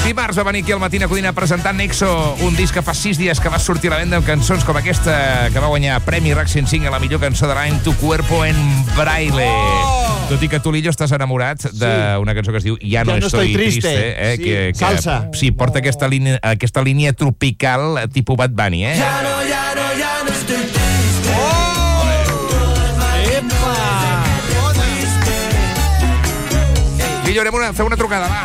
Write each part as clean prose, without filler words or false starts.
Dimarts va venir aquí al Matina Codina presentant Nexo, un disc que fa 6 dies que va sortir a la venda amb cançons com aquesta, que va guanyar Premi RAC 105 a la millor cançó de l'any, Tu cuerpo en braille. Tot i que tu, Lillo, estàs enamorat d'una cançó que es diu Ja no estoy triste. Salsa. Sí, porta aquesta línia tropical tipus Bad Bunny, Ya no estoy triste. Lillo, anem a fer una trucada, va.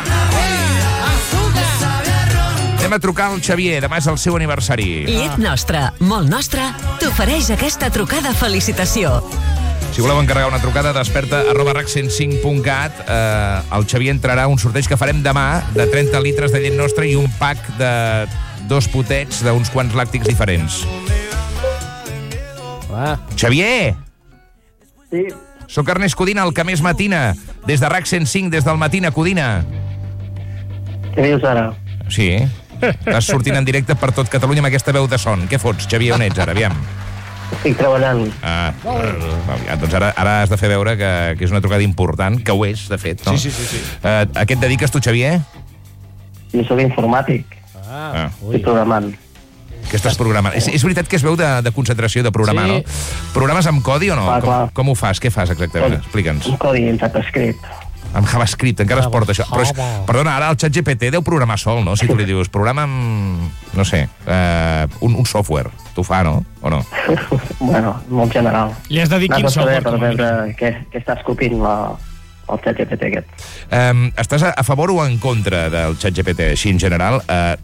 Anem a trucar al Xavier, demà és el seu aniversari. Llet Nostra, molt nostra, t'ofereix aquesta trucada felicitació. Si voleu encarregar una trucada, desperta@rac105.cat. El Xavier entrarà a un sorteig que farem demà de 30 litres de llet nostra i un pack de 2 potets d'uns quants làctics diferents. Xavier! Sí. Soc Ernest Codina, el que més matina, des de RAC 105, des del Matina Codina. Què dius ara? Sí, estàs sortint en directe per tot Catalunya amb aquesta veu de son. Què fots, Xavier, on ets ara? Aviam. Estic treballant. Doncs ara has de fer veure que és una trucada important, que ho és, de fet, no? Sí. A què et dediques tu, Xavier? Jo soc informàtic. Estic programant. Què estàs programant? És veritat que es veu de concentració de programar, no? Programes amb codi o no? Clar. Com ho fas? Què fas exactament? Explica'ns. Un codi en JavaScript. Amb JavaScript, encara es porta això. Però perdona, ara el ChatGPT deu programar sol, no? Si tu li dius, programa amb, no sé, un software. T'ho fa, no? O no? Bueno, molt general. Li has de dir quin software. Per veure què està escopint el ChatGPT aquest. Estàs a favor o en contra del ChatGPT, així en general?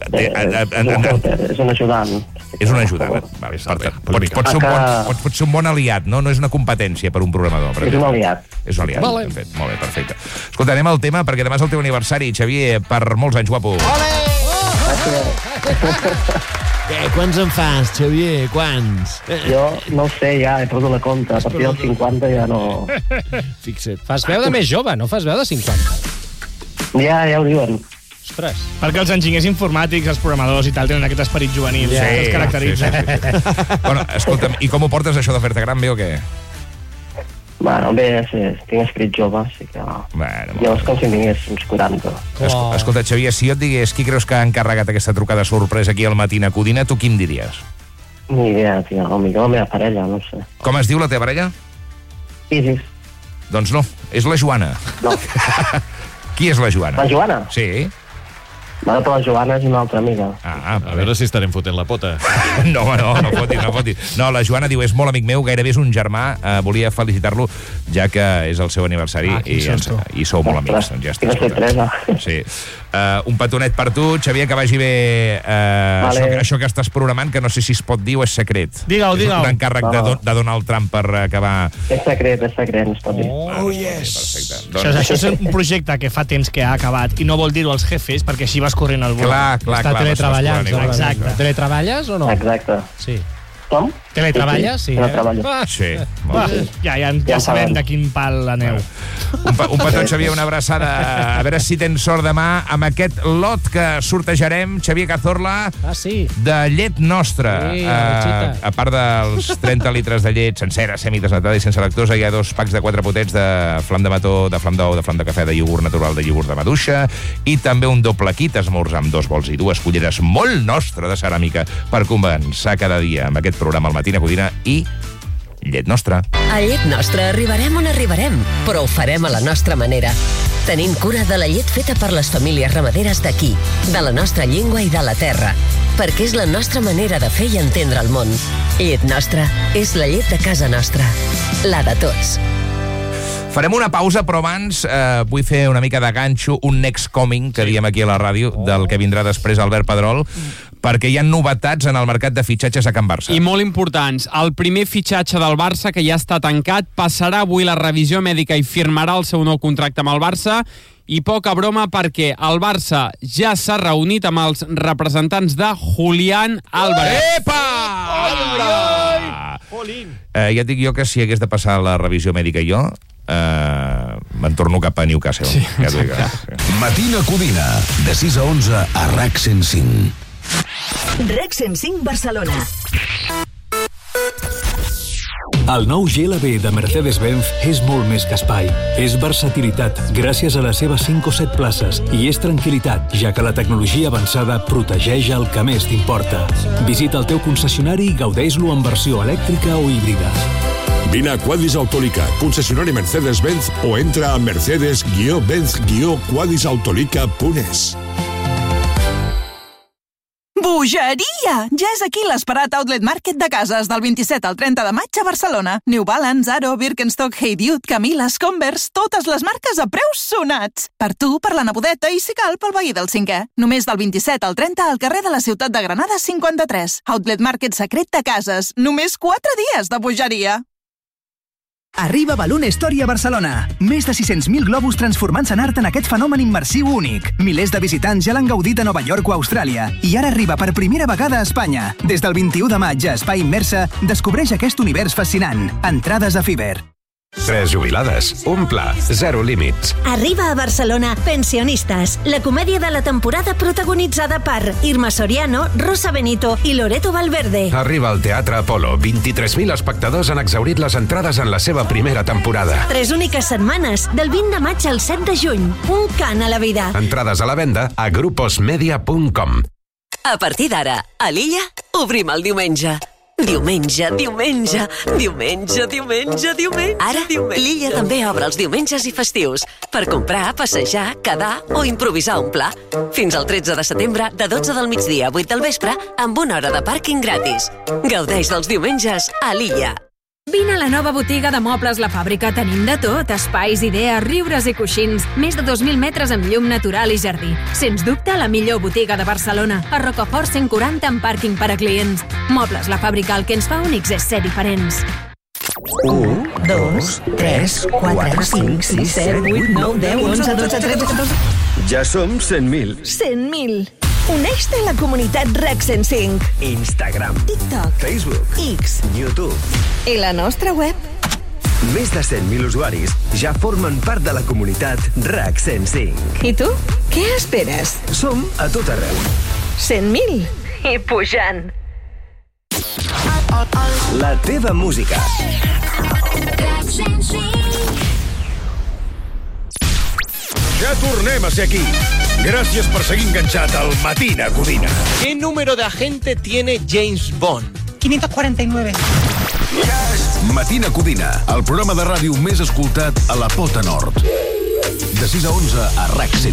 És un ajudant. És un ajudant. Pot ser un bon aliat, no? No és una competència per un programador. És un aliat. És un aliat, ben fet. Molt bé, perfecte. Escolta, anem al tema, perquè demà és el teu aniversari, Xavier, per molts anys, guapo. Quants en fas, Xavier? Quants? Jo no ho sé, ja he perdut la compta. A partir dels 50 ja no... Fixa't. Fas veu de més jove, no fas veu de 50. Ja ho diuen. Ostres. Perquè els enginyers informàtics, els programadors i tal, tenen aquest esperit juvenil que els caracteritza. Sí. Bueno, escolta'm, i com ho portes això de fer-te gran, bé o què? Bueno, bé, tinc escrit jove, així que... Jo és com si tingués uns 40. Escolta, Xavier, si jo et digués qui creus que ha encarregat aquesta trucada sorpresa aquí al Matina Codina, tu qui em diries? Ni idea, tio. Potser la meva parella, no sé. Com es diu la teva parella? Isis. Doncs no, és la Joana. No. Qui és la Joana? La Joana? Sí. Bueno, però la Joana és una altra amiga. A veure si estarem fotent la pota. No fotis. No, la Joana diu, és molt amic meu, gairebé és un germà, volia felicitar-lo, ja que és el seu aniversari i sou molt amics. Doncs ja Quina sorpresa. Sí. Un petonet per tu, Xavier, que vagi bé això que estàs programant, que no sé si es pot dir o és secret. Digue-ho. És un encàrrec de Donald Trump per acabar... És secret, no es pot dir. Oh, yes! Això és un projecte que fa temps que ha acabat i no vol dir-ho als jefes perquè així vas corrent el vol. Clar. Està teletreballant. Exacte. Teletreballes o no? Exacte. Sí. Com? Teletreballes? Sí. Teletreballo. Sí. Ja sabem de quin pal aneu. Un petó, Xavier, una abraçada. A veure si tens sort demà amb aquest lot que sortejarem, Xavier Cazorla, de llet nostra. A part dels 30 litres de llet sencera, semidesnatada i sense lactosa, hi ha 2 packs de 4 potets de flam de mató, de flam d'ou, de flam de cafè, de iogurt natural, de iogurt de maduixa, i també un doble kit esmorzar amb 2 bols i 2 culleres molt nostra de ceràmica per començar cada dia amb aquest programa al Matina Codina i llet nostra. A llet nostra arribarem on arribarem, però ho farem a la nostra manera. Tenint cura de la llet feta per les famílies ramaderes d'aquí, de la nostra llengua i de la terra, perquè és la nostra manera de fer i entendre el món. Llet nostra és la llet de casa nostra, la de tots. Farem una pausa, però abans vull fer una mica de ganxo, un next coming, que diem aquí a la ràdio, del que vindrà després Albert Pedrol, perquè hi ha novetats en el mercat de fitxatges a Can Barça. I molt importants. El primer fitxatge del Barça, que ja està tancat, passarà avui la revisió mèdica i firmarà el seu nou contracte amb el Barça. I poca broma perquè el Barça ja s'ha reunit amb els representants de Julián Álvarez. Epa! Ja et dic jo que si hagués de passar la revisió mèdica jo, me'n torno cap a Newcastle. Sí. Ja t'ho dic. Matina Codina, de 6 a 11 a RAC 105. RAC 105 Barcelona. El nou GLB de Mercedes-Benz és molt més que espai. És versatilitat, gràcies a les seves 5 o 7 places, i és tranquil·litat, ja que la tecnologia avançada protegeix el que més t'importa. Visita el teu concessionari i gaudeix-lo en versió elèctrica o híbrida. Vine a Quadis Autolica, concessionari Mercedes-Benz, o entra a mercedes-benz-quadisautolica.es. Bogeria! Ja és aquí l'esperat Outlet Market de cases del 27 al 30 de maig a Barcelona. New Balance, Aro, Birkenstock, Hey Dude, Camilas, Converse, totes les marques a preus sonats. Per tu, per la nebodeta i, si cal, pel veí del 5è. Només del 27 al 30 al carrer de la Ciutat de Granada 53. Outlet Market secret de cases. Només 4 dies de bogeria. Arriba Balloon Story a Barcelona. Més de 600.000 globus transformant-se en art en aquest fenomen immersiu únic. Milers de visitants ja l'han gaudit a Nova York o Austràlia. I ara arriba per primera vegada a Espanya. Des del 21 de maig a Espai Immersa, descobreix aquest univers fascinant. Entrades a Fiverr. 3 jubilades, un pla, 0 límits. Arriba a Barcelona Pensionistes, la comèdia de la temporada protagonitzada per Irma Soriano, Rosa Benito i Loreto Valverde. Arriba al Teatre Apolo. 23.000 espectadors han exhaurit les entrades en la seva primera temporada. 3 úniques setmanes, del 20 de maig al 7 de juny. Un cant a la vida. Entrades a la venda a gruposmedia.com. A partir d'ara, a l'Illa, obrim el diumenge. Diumenge. Ara, l'Illa també obre els diumenges i festius per comprar, passejar, quedar o improvisar un pla. Fins al 13 de setembre, de 12 del migdia a 8 del vespre, amb 1 hora de pàrquing gratis. Gaudeix dels diumenges a l'Illa. Vine a la nova botiga de mobles La Fàbrica. Tenim de tot, espais, idees, riures i coixins. Més de 2.000 metres amb llum natural i jardí. Sens dubte, la millor botiga de Barcelona. A Rocafort 140 amb pàrquing per a clients. Mobles La Fàbrica, el que ens fa únics és ser diferents. 1, 2, 3, 4, 5, 6, 7, 8, 9, 10, 11, 12, 13, 14... Ja som 100.000. 100.000. Uneix-te a la comunitat RAC 105. Instagram, TikTok, Facebook, X, YouTube. I la nostra web. Més de 100.000 usuaris ja formen part de la comunitat RAC 105. I tu? Què esperes? Som a tot arreu. 100.000 i pujant. La teva música. Ja tornem a ser aquí. Gracias por seguir enganchado al Matina Codina. ¿Qué número de agente tiene James Bond? 549. Matina Codina, el programa de ràdio més escoltat a la Pota Nord. De 6 a 11 a RAC 105.